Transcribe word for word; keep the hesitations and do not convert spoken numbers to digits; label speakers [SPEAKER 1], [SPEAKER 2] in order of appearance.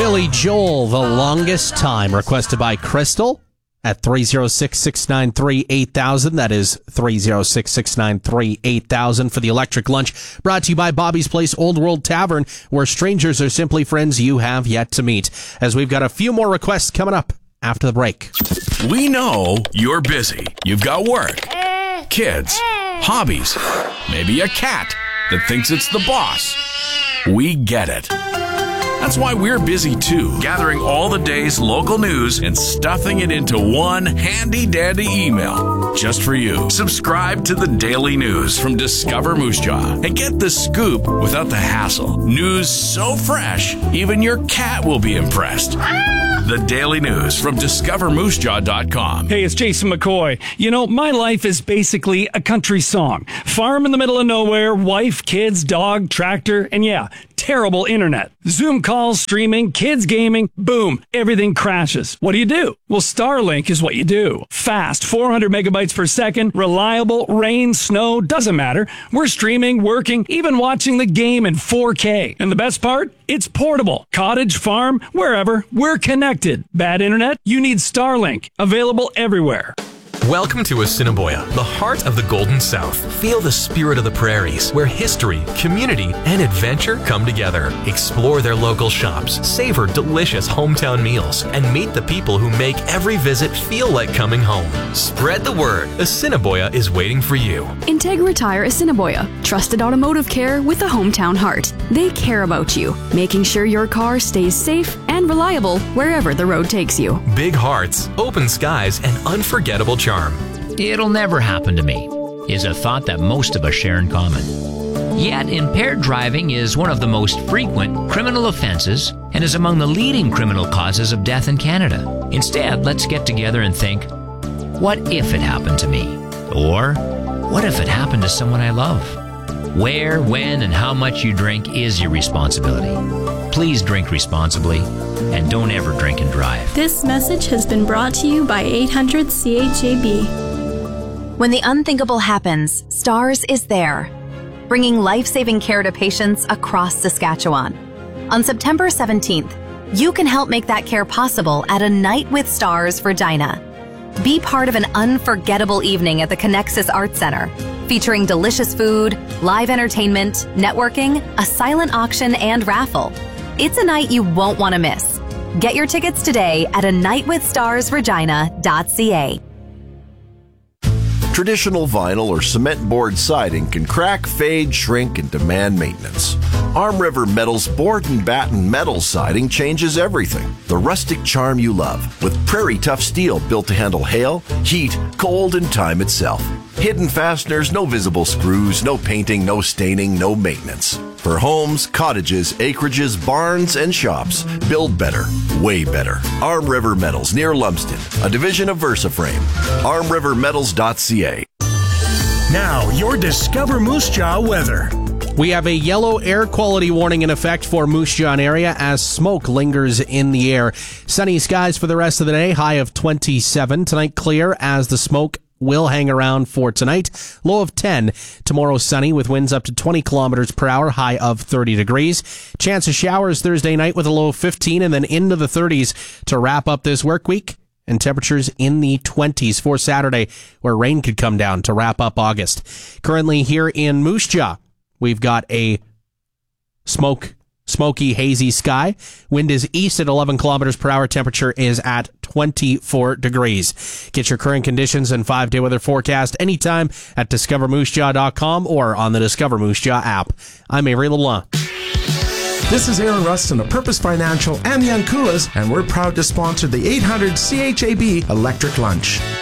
[SPEAKER 1] Billy Joel, The Longest Time, requested by Crystal at three oh six, six nine three, eight thousand. That is three oh six, six nine three, eight thousand for the Electric Lunch. Brought to you by Bobby's Place Old World Tavern, where strangers are simply friends you have yet to meet. As we've got a few more requests coming up after the break.
[SPEAKER 2] We know you're busy. You've got work, kids, hobbies, maybe a cat that thinks it's the boss. We get it. That's why we're busy too, gathering all the day's local news and stuffing it into one handy-dandy email just for you. Subscribe to the Daily News from Discover Moose Jaw and get the scoop without the hassle. News so fresh, even your cat will be impressed. The Daily News from discover moose jaw dot com.
[SPEAKER 3] Hey, it's Jason McCoy. You know, my life is basically a country song. Farm in the middle of nowhere, wife, kids, dog, tractor, and yeah, terrible internet. Zoom calls, streaming, kids gaming, boom, everything crashes. What do you do? Well, Starlink is what you do. Fast, four hundred megabytes per second, reliable, rain, snow, doesn't matter. We're streaming, working, even watching the game in four K. And the best part? It's portable. Cottage, farm, wherever, we're connected. Bad internet? You need Starlink. Available everywhere.
[SPEAKER 4] Welcome to Assiniboia, the heart of the Golden South. Feel the spirit of the prairies, where history, community, and adventure come together. Explore their local shops, savor delicious hometown meals, and meet the people who make every visit feel like coming home. Spread the word. Assiniboia is waiting for you.
[SPEAKER 5] Integra Tire Assiniboia. Trusted automotive care with a hometown heart. They care about you, making sure your car stays safe and reliable wherever the road takes you.
[SPEAKER 4] Big hearts, open skies, and unforgettable charm.
[SPEAKER 6] It'll never happen to me is a thought that most of us share in common. Yet, impaired driving is one of the most frequent criminal offenses and is among the leading criminal causes of death in Canada. Instead, let's get together and think, what if it happened to me? Or, what if it happened to someone I love? Where, when, and how much you drink is your responsibility. Please drink responsibly and don't ever drink and drive.
[SPEAKER 7] This message has been brought to you by eight hundred C H A B.
[SPEAKER 8] When the unthinkable happens, STARS is there, bringing life-saving care to patients across Saskatchewan. On September seventeenth, you can help make that care possible at A Night with Stars Regina. Be part of an unforgettable evening at the Connexus Arts Center, featuring delicious food, live entertainment, networking, a silent auction, and raffle. It's a night you won't want to miss. Get your tickets today at a night with stars regina dot c a.
[SPEAKER 9] Traditional vinyl or cement board siding can crack, fade, shrink, and demand maintenance. Arm River Metal's board and batten metal siding changes everything. The rustic charm you love, with prairie tough steel built to handle hail, heat, cold, and time itself. Hidden fasteners, no visible screws, no painting, no staining, no maintenance. For homes, cottages, acreages, barns, and shops, build better, way better. Arm River Metals near Lumsden, a division of VersaFrame. arm river metals dot c a.
[SPEAKER 10] Now, your Discover Moose Jaw weather.
[SPEAKER 1] We have a yellow air quality warning in effect for Moose Jaw area as smoke lingers in the air. Sunny skies for the rest of the day, high of twenty-seven. Tonight clear as the smoke will hang around for tonight. Low of ten. Tomorrow sunny with winds up to twenty kilometers per hour, high of thirty degrees. Chance of showers Thursday night with a low of fifteen and then into the thirties to wrap up this work week. And temperatures in the twenties for Saturday, where rain could come down to wrap up August. Currently here in Moose Jaw, we've got a smoke, smoky, hazy sky. Wind is east at eleven kilometers per hour. Temperature is at twenty-four degrees. Get your current conditions and five-day weather forecast anytime at discover moose jaw dot com or on the Discover Moose Jaw app. I'm Avery LeBlanc.
[SPEAKER 11] This is Aaron Rustin of Purpose Financial and the Anculas, and we're proud to sponsor the eight hundred C H A B Electric Lunch.